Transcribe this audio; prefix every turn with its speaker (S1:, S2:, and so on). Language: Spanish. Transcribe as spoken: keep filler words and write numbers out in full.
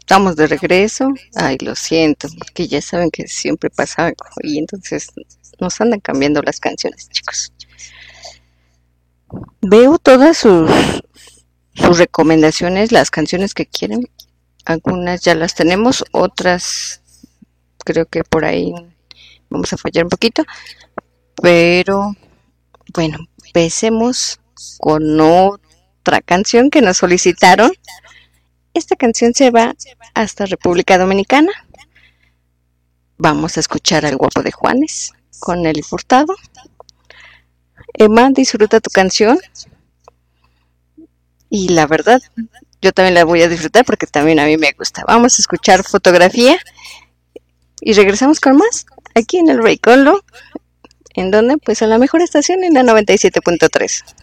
S1: Estamos de regreso. Ay, lo siento, porque ya saben que siempre pasa algo y entonces nos andan cambiando las canciones, chicos. Veo todas sus, sus recomendaciones, las canciones que quieren. Algunas ya las tenemos, otras creo que por ahí vamos a fallar un poquito. Pero bueno, empecemos con otra canción que nos solicitaron. Esta canción se va hasta República Dominicana. Vamos a escuchar al Guapo de Juanes con Nelly Furtado. Emma, disfruta tu canción. Y la verdad, yo también la voy a disfrutar porque también a mí me gusta. Vamos a escuchar Fotografía y regresamos con más aquí en el Rey Conlo. ¿En donde? Pues en la mejor estación, en la noventa y siete punto tres.